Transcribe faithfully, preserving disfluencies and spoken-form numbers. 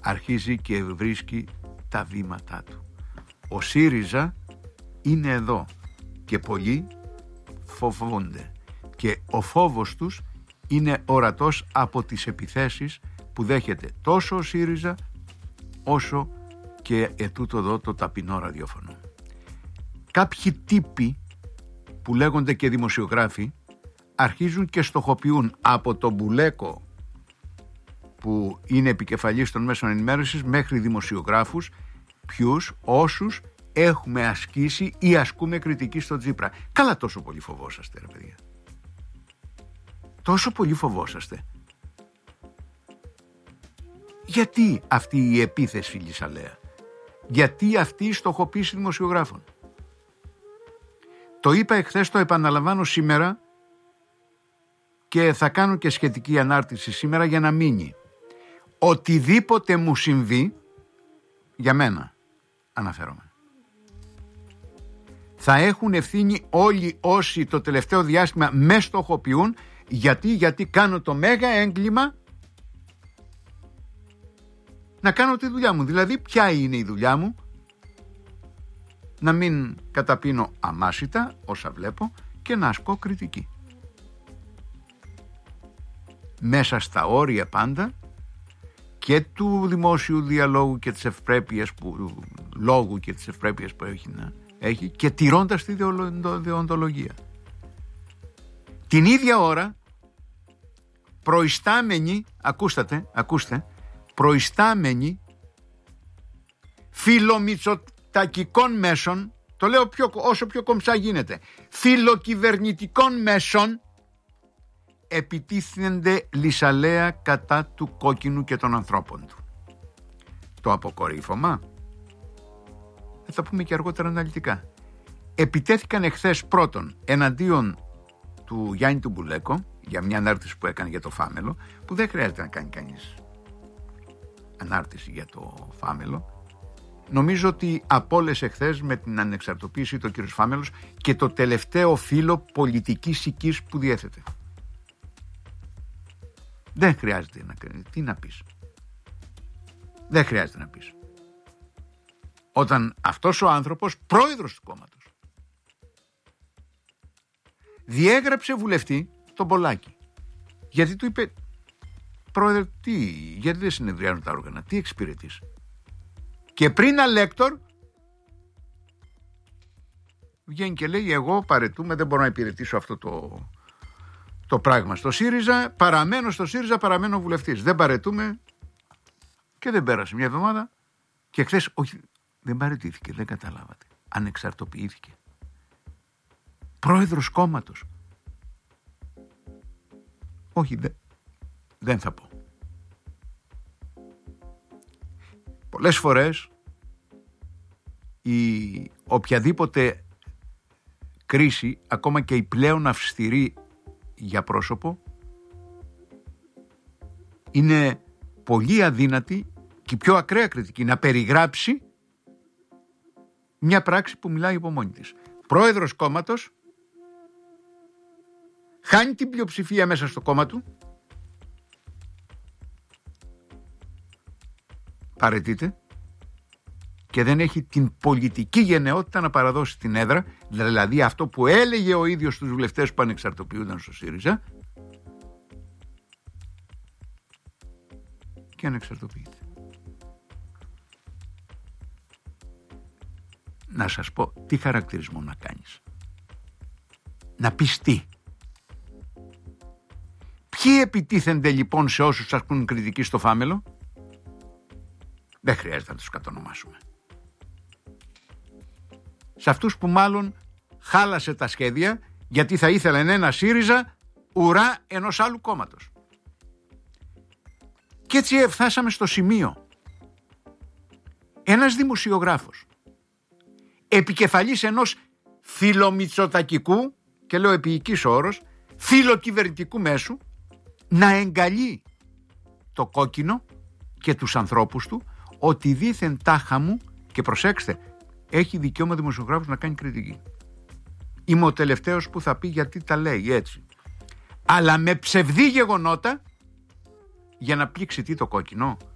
αρχίζει και βρίσκει τα βήματά του. Ο ΣΥΡΙΖΑ είναι εδώ και πολλοί φοβούνται και ο φόβος τους είναι ορατός από τις επιθέσεις που δέχεται τόσο ο ΣΥΡΙΖΑ όσο και ετούτο εδώ το ταπεινό ραδιόφωνο. Κάποιοι τύποι που λέγονται και δημοσιογράφοι αρχίζουν και στοχοποιούν από τον Μπουλέκο που είναι επικεφαλής των μέσων ενημέρωσης μέχρι δημοσιογράφους, ποιους, όσους έχουμε ασκήσει ή ασκούμε κριτική στο Τσίπρα. Καλά, τόσο πολύ φοβόσαστε ρε παιδιά. Τόσο πολύ φοβόσαστε. Γιατί αυτή η επίθεση Λυσαλέα? Γιατί αυτή η στοχοποίηση δημοσιογράφων? Το είπα εχθές, το επαναλαμβάνω σήμερα και θα κάνω και σχετική ανάρτηση σήμερα για να μείνει. Οτιδήποτε μου συμβεί, για μένα αναφέρομαι, θα έχουν ευθύνη όλοι όσοι το τελευταίο διάστημα με στοχοποιούν. Γιατί, γιατί κάνω το μέγα έγκλημα να κάνω τη δουλειά μου. Δηλαδή ποια είναι η δουλειά μου? Να μην καταπίνω αμάσιτα όσα βλέπω και να ασκώ κριτική. Μέσα στα όρια πάντα και του δημόσιου διαλόγου και της ευπρέπειας που, λόγου και της ευπρέπειας που έχει, να, έχει και τηρώντας τη δεοντολογία. Την ίδια ώρα προϊστάμενοι, ακούστατε, ακούστε, προϊστάμενοι φιλομητσοτακικών μέσων, το λέω πιο, όσο πιο κομψά γίνεται, φιλοκυβερνητικών μέσων, επιτίθενται Λυσαλέα κατά του κόκκινου και των ανθρώπων του. Το αποκορύφωμα θα τα πούμε και αργότερα αναλυτικά. Επιτέθηκαν εχθές πρώτον εναντίον του Γιάννη του Μπουλέκο για μια ανάρτηση που έκανε για το Φάμελο, που δεν χρειάζεται να κάνει κανείς ανάρτηση για το Φάμελο. Νομίζω ότι απόλυσε εχθές με την ανεξαρτοποίηση του κ. Φάμελος και το τελευταίο φύλλο πολιτικής οικής που διέθετε. Δεν χρειάζεται να κάνει. Τι να πεις? Δεν χρειάζεται να πεις. Όταν αυτός ο άνθρωπος, πρόεδρος του κόμματος, διέγραψε βουλευτή τον Πολάκη, γιατί του είπε, πρόεδρε, τι, γιατί δεν συνεδριάζουν τα όργανα, τι εξυπηρετείς? Και πριν αλέκτορ βγαίνει και λέει, εγώ παρετούμε, δεν μπορώ να υπηρετήσω αυτό το, το πράγμα στο ΣΥΡΙΖΑ, παραμένω στο ΣΥΡΙΖΑ, παραμένω βουλευτής, δεν παρετούμε. Και δεν πέρασε μια εβδομάδα και χθες, όχι, δεν παρετήθηκε, δεν καταλάβατε, ανεξαρτοποιήθηκε. Πρόεδρος κόμματος. Όχι, δε, δεν θα πω. Πολλές φορές η οποιαδήποτε κρίση, ακόμα και η πλέον αυστηρή για πρόσωπο, είναι πολύ αδύνατη και πιο ακραία κριτική να περιγράψει μια πράξη που μιλάει από μόνη της. Πρόεδρος κόμματος, χάνει την πλειοψηφία μέσα στο κόμμα του, παραιτείται και δεν έχει την πολιτική γενναιότητα να παραδώσει την έδρα, δηλαδή αυτό που έλεγε ο ίδιος στους βουλευτές που ανεξαρτοποιούνταν στο ΣΥΡΙΖΑ, και ανεξαρτοποιείται. Να σας πω τι χαρακτηρισμό να κάνεις. Να πεις τι. Ποιοι επιτίθενται λοιπόν σε όσους ασκούν κριτική στο Φάμελο? Δεν χρειάζεται να τους κατονομάσουμε. Σε αυτούς που μάλλον χάλασε τα σχέδια γιατί θα ήθελαν ένα ΣΥΡΙΖΑ ουρά ενός άλλου κόμματος. Και έτσι φτάσαμε στο σημείο. Ένας δημοσιογράφος, επικεφαλής ενός φιλομητσοτακικού, και λέω επίοικης όρος, φιλοκυβερνητικού μέσου, να εγκαλεί το κόκκινο και τους ανθρώπους του, ότι δήθεν τάχα μου, και προσέξτε, έχει δικαίωμα δημοσιογράφος να κάνει κριτική. Είμαι ο τελευταίος που θα πει γιατί τα λέει έτσι. Αλλά με ψευδή γεγονότα, για να πλήξει τι το κόκκινο?